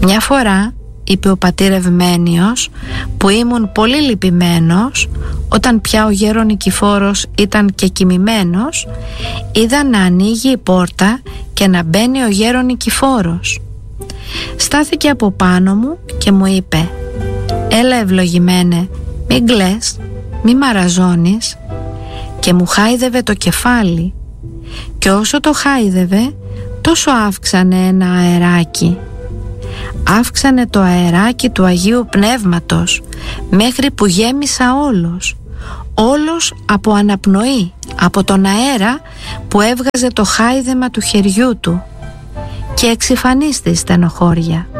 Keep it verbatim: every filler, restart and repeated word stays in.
Μια φορά, είπε ο πατήρ Ευμένιος, που ήμουν πολύ λυπημένος, όταν πια ο γέρον Νικηφόρος ήταν και κοιμημένος, είδα να ανοίγει η πόρτα και να μπαίνει ο γέρον Νικηφόρος. Στάθηκε από πάνω μου και μου είπε: «Έλα ευλογημένε, μην κλαις, μη μαραζώνεις», και μου χάιδευε το κεφάλι, και όσο το χάιδευε τόσο αύξανε ένα αεράκι. Αύξανε το αεράκι του Αγίου Πνεύματος μέχρι που γέμισα όλος, όλος από αναπνοή, από τον αέρα που έβγαζε το χάιδεμα του χεριού του, και εξυφανίστη η στενοχώρια.